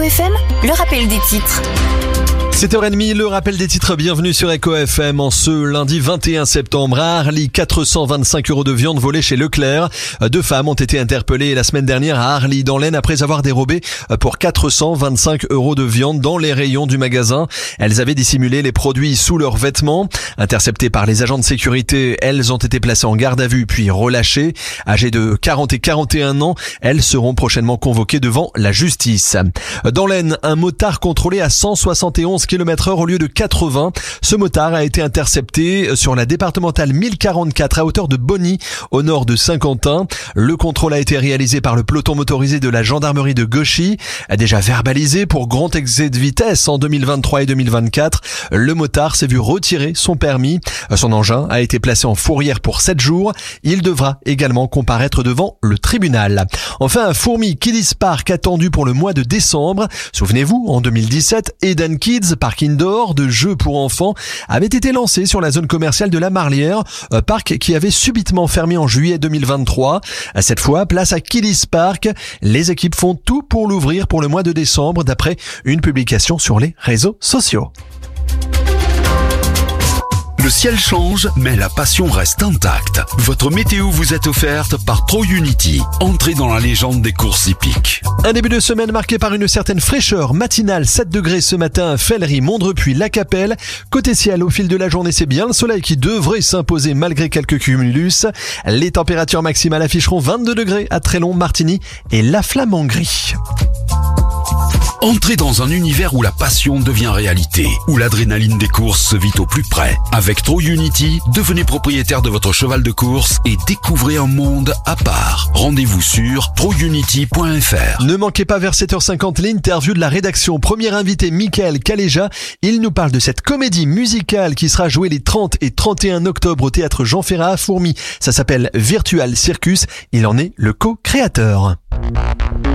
FM, le rappel des titres. 7h30, le rappel des titres, bienvenue sur Echo FM en ce lundi 21 septembre. À Arly, 425 € de viande volée chez Leclerc. 2 femmes ont été interpellées la semaine dernière à Arly dans l'Aisne après avoir dérobé pour 425 € de viande dans les rayons du magasin. Elles avaient dissimulé les produits sous leurs vêtements. Interceptées par les agents de sécurité, elles ont été placées en garde à vue puis relâchées. Âgées de 40 et 41 ans, elles seront prochainement convoquées devant la justice. Dans l'Aisne, un motard contrôlé à 171 km/h au lieu de 80. Ce motard a été intercepté sur la départementale 1044 à hauteur de Bonny, au nord de Saint-Quentin. Le contrôle a été réalisé par le peloton motorisé de la gendarmerie de Gauchy. Déjà verbalisé pour grand excès de vitesse en 2023 et 2024, le motard s'est vu retirer son permis. Son engin a été placé en fourrière pour 7 jours. Il devra également comparaître devant le tribunal. Enfin, un fourmi Kiddies Park attendu pour le mois de décembre. Souvenez-vous, en 2017, Eden Kids, parc indoor de jeux pour enfants, avait été lancé sur la zone commerciale de la Marlière, parc qui avait subitement fermé en juillet 2023. Cette fois, place à Kiddies Park. Les équipes font tout pour l'ouvrir pour le mois de décembre, d'après une publication sur les réseaux sociaux. Le ciel change, mais la passion reste intacte. Votre météo vous est offerte par TroUnity. Entrez dans la légende des courses hippiques. Un début de semaine marqué par une certaine fraîcheur matinale, 7 degrés ce matin, Fellery, Mondrepuis, La Capelle. Côté ciel, au fil de la journée, c'est bien le soleil qui devrait s'imposer malgré quelques cumulus. Les températures maximales afficheront 22 degrés à Trélon, Martigny et La Flamme-en-Gris. Entrez dans un univers où la passion devient réalité, où l'adrénaline des courses se vit au plus près. Avec TroUnity, devenez propriétaire de votre cheval de course et découvrez un monde à part. Rendez-vous sur trounity.fr. Ne manquez pas vers 7h50 l'interview de la rédaction. Premier invité, Michael Caléja. Il nous parle de cette comédie musicale qui sera jouée les 30 et 31 octobre au théâtre Jean Ferrat à Fourmies. Ça s'appelle Virtual Circus. Il en est le co-créateur.